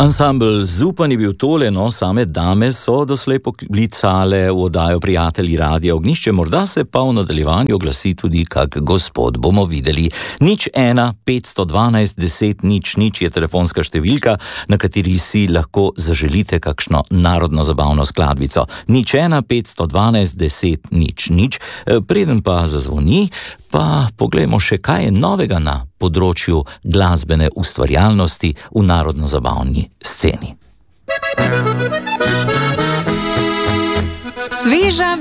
Ansambel Zupan je bil tole, no, same dame so doslej poklicale v oddajo Prijatelji Radia Ognjišče, morda se pa v nadaljevanju oglasi tudi kak gospod, bomo videli. 01 512 10 00 je telefonska številka, na kateri si lahko zaželite kakšno narodno zabavno skladbico. 01 512 10 00. Preden pa zazvoni, pa poglejmo še, kaj je novega na področju glasbene ustvarjalnosti v narodno-zabavni sceni. Sveža